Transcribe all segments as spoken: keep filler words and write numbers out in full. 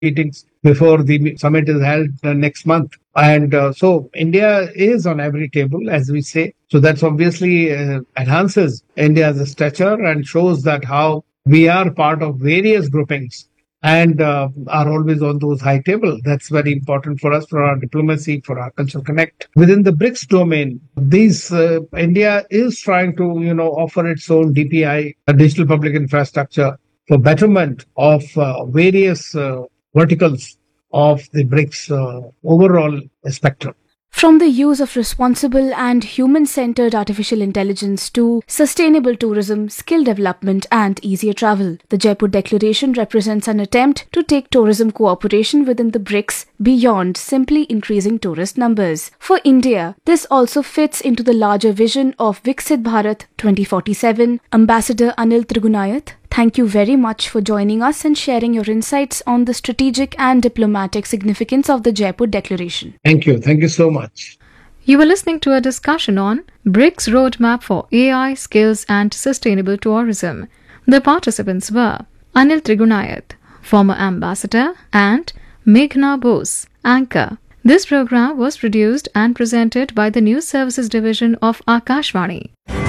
meetings before the summit is held uh, next month. And uh, so India is on every table, as we say. So that's obviously uh, enhances India's stature and shows that how we are part of various groupings and uh, are always on those high table. That's very important for us, for our diplomacy, for our cultural connect. Within the BRICS domain, these uh, India is trying to, you know, offer its own D P I, a digital public infrastructure, for betterment of uh, various uh, verticals of the BRICS uh, overall spectrum. From the use of responsible and human-centered artificial intelligence to sustainable tourism, skill development and easier travel, the Jaipur Declaration represents an attempt to take tourism cooperation within the BRICS beyond simply increasing tourist numbers. For India, this also fits into the larger vision of Viksit Bharat twenty forty-seven. Ambassador Anil Trigunayat, thank you very much for joining us and sharing your insights on the strategic and diplomatic significance of the Jaipur Declaration. Thank you. Thank you so much. You were listening to a discussion on BRICS Roadmap for A I, Skills and Sustainable Tourism. The participants were Anil Trigunayat, former ambassador, and Meghna Bose, anchor. This program was produced and presented by the News Services Division of Akashvani.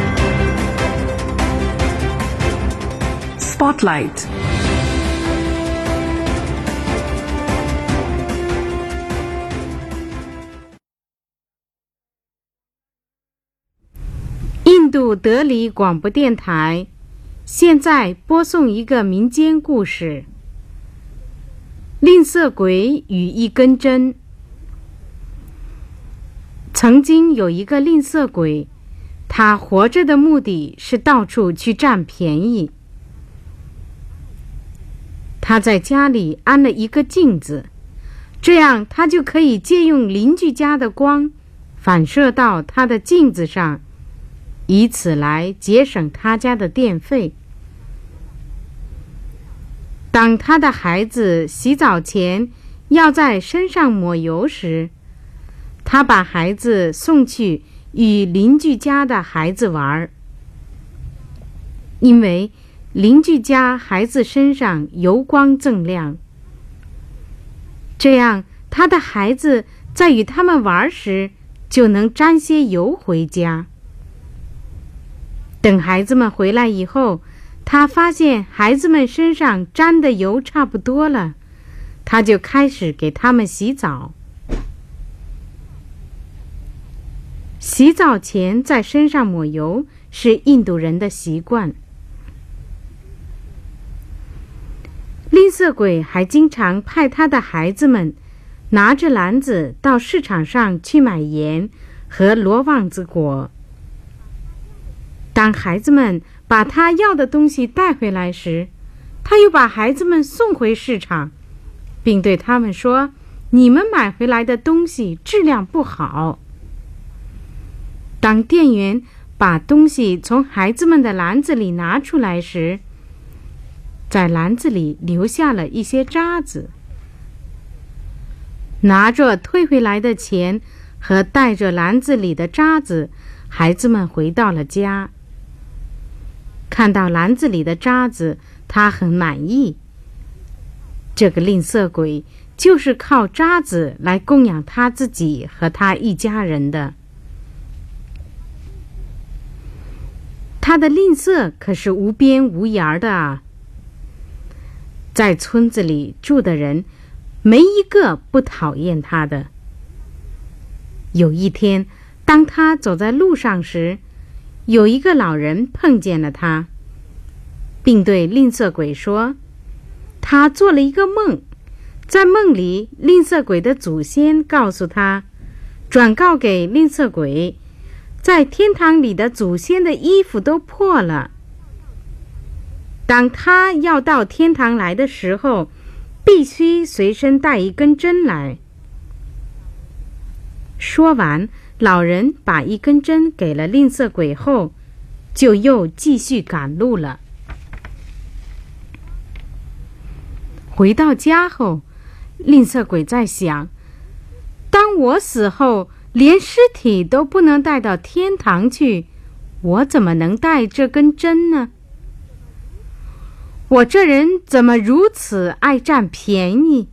Spotlight. 印度德里广播电台现在播送一个民间故事：吝啬鬼与一根针。曾经有一个吝啬鬼，他活着的目的是到处去占便宜。他在家里安了一个镜子，这样他就可以借用邻居家的光反射到他的镜子上，以此来节省他家的电费。当他的孩子洗澡前要在身上抹油时，他把孩子送去与邻居家的孩子玩，因为邻居家孩子身上油光锃亮，这样他的孩子在与他们玩时就能沾些油回家。等孩子们回来以后，他发现孩子们身上沾的油差不多了，他就开始给他们洗澡。洗澡前在身上抹油是印度人的习惯。吝啬鬼还经常派他的孩子们拿着篮子到市场上去买盐和罗望子果。当孩子们把他要的东西带回来时，他又把孩子们送回市场，并对他们说：“你们买回来的东西质量不好。”当店员把东西从孩子们的篮子里拿出来时，在篮子里留下了一些渣子。拿着退回来的钱和带着篮子里的渣子，孩子们回到了家。看到篮子里的渣子，他很满意。这个吝啬鬼就是靠渣子来供养他自己和他一家人的。他的吝啬可是无边无沿的啊！在村子里住的人，没一个不讨厌他的。有一天，当他走在路上时，有一个老人碰见了他，并对吝啬鬼说，他做了一个梦，在梦里，吝啬鬼的祖先告诉他，转告给吝啬鬼，在天堂里的祖先的衣服都破了。当他要到天堂来的时候，必须随身带一根针来。说完，老人把一根针给了吝啬鬼后，就又继续赶路了。回到家后，吝啬鬼在想，当我死后连尸体都不能带到天堂去，我怎么能带这根针呢？我这人怎么如此爱占便宜？